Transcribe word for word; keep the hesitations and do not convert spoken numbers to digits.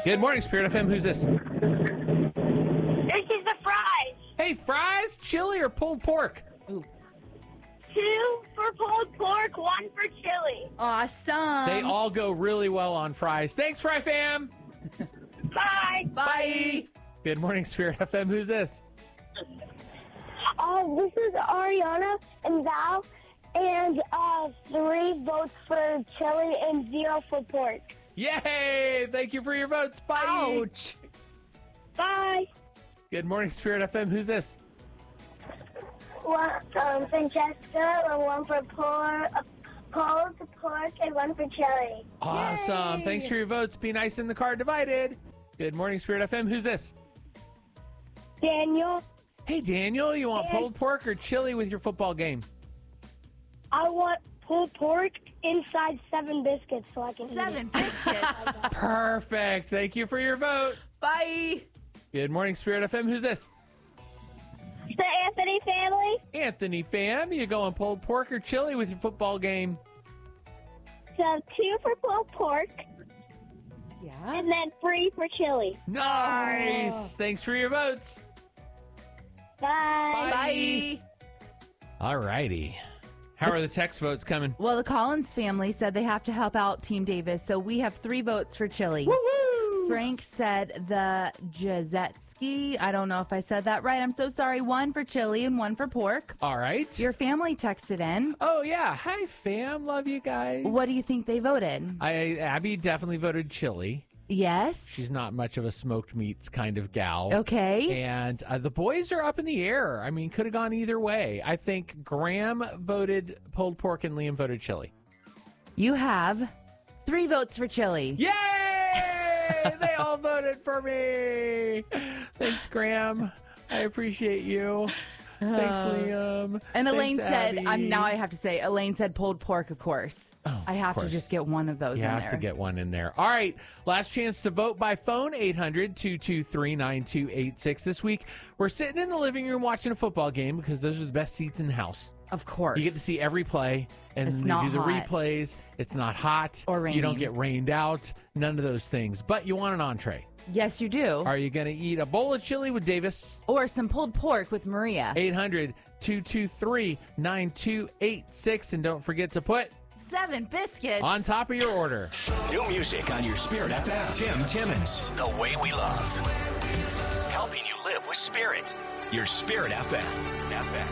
Good morning, Spirit F M. Who's this? This is the fries. Hey, fries, chili, or pulled pork? Ooh. Two for pulled pork, one for chili. Awesome. They all go really well on fries. Thanks, Fry Fam. Bye. Bye. Good morning, Spirit F M. Who's this? Uh, this is Ariana and Val, and uh, three votes for chili and zero for pork. Yay! Thank you for your votes. Bye. Ouch. Bye. Good morning, Spirit F M. Who's this? One um, Francesca, and one for pork, uh, pulled pork, and one for chili. Awesome. Yay. Thanks for your votes. Be nice in the car divided. Good morning, Spirit F M. Who's this? Daniel, Hey, Daniel, you want Hey. pulled pork or chili with your football game? I want pulled pork inside seven biscuits so I can eat Seven it. biscuits. Perfect. Thank you for your vote. Bye. Good morning, Spirit F M. Who's this? The Anthony family, Anthony Fam. You going pulled pork or chili with your football game? so two for pulled pork, Yeah. and then three for chili. Nice. Thanks for your votes. Bye. Bye. All righty. How are the text votes coming? Well, the Collins family said they have to help out Team Davis, so we have three votes for chili. Woo! Frank said the Jazetsky. I don't know if I said that right. I'm so sorry. One for chili and one for pork. All right. Your family texted in. Oh, yeah. Hi, fam. Love you guys. What do you think they voted? I Abby definitely voted chili. Yes. She's not much of a smoked meats kind of gal. Okay. And uh, the boys are up in the air. I mean, could have gone either way. I think Graham voted pulled pork and Liam voted chili. You have three votes for chili. Yay! They all voted for me. Thanks, Graham. I appreciate you. Thanks, Liam. And Elaine Thanks, said, Abby. um, now I have to say, Elaine said pulled pork, of course. Oh, I have of course. to just get one of those You in have there. to get one in there. All right. Last chance to vote by phone, eight hundred, two two three, nine two eight six. This week, we're sitting in the living room watching a football game because those are the best seats in the house. Of course. You get to see every play, and It's they not do the hot. replays. It's not hot. Or You don't raining. get rained out. None of those things. But you want an entree. Yes, you do. Are you going to eat a bowl of chili with Davis? Or some pulled pork with Maria. eight hundred, two two three, nine two eight six. And don't forget to put Seven biscuits. on top of your order. New music on your Spirit F M. Tim Timmons, The Way We Love. Helping you live with spirit. Your Spirit F M. F M.